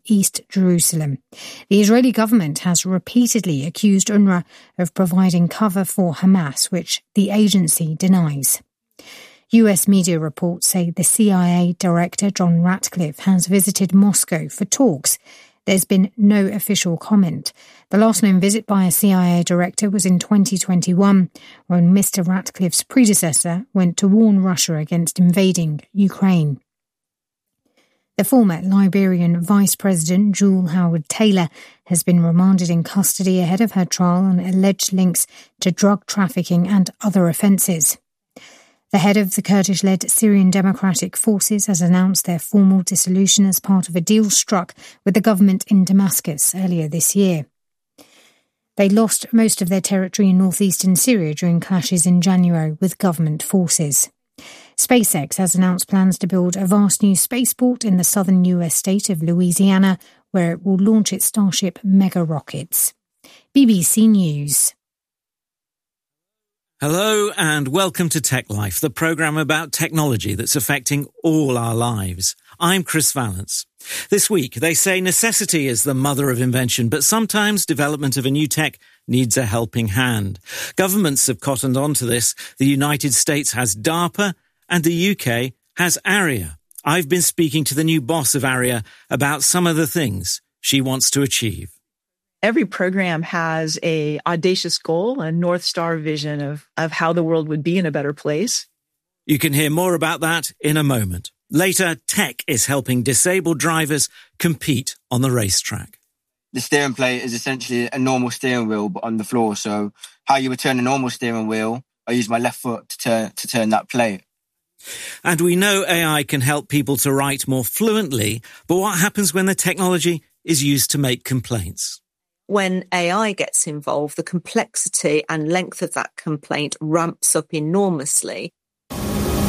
East Jerusalem. The Israeli government has repeatedly accused UNRWA of providing cover for Hamas, which the agency denies. US media reports say the CIA director John Ratcliffe has visited Moscow for talks. There's been no official comment. The last known visit by a CIA director was in 2021, when Mr. Ratcliffe's predecessor went to warn Russia against invading Ukraine. The former Liberian Vice President, Jewel Howard Taylor, has been remanded in custody ahead of her trial on alleged links to drug trafficking and other offences. The head of the Kurdish-led Syrian Democratic Forces has announced their formal dissolution as part of a deal struck with the government in Damascus earlier this year. They lost most of their territory in northeastern Syria during clashes in January with government forces. SpaceX has announced plans to build a vast new spaceport in the southern US state of Louisiana, where it will launch its Starship mega rockets. BBC News. Hello and welcome to Tech Life, the programme about technology that's affecting all our lives. I'm Chris Vallance. This week, they say necessity is the mother of invention, but sometimes development of a new tech needs a helping hand. Governments have cottoned on to this. The United States has DARPA and the UK has ARIA. I've been speaking to the new boss of ARIA about some of the things she wants to achieve. Every program has a audacious goal, a North Star vision of how the world would be in a better place. You can hear more about that in a moment. Later, tech is helping disabled drivers compete on the racetrack. The steering plate is essentially a normal steering wheel, but on the floor. So how you would turn a normal steering wheel, I use my left foot to turn that plate. And we know AI can help people to write more fluently, but what happens when the technology is used to make complaints? When AI gets involved, the complexity and length of that complaint ramps up enormously.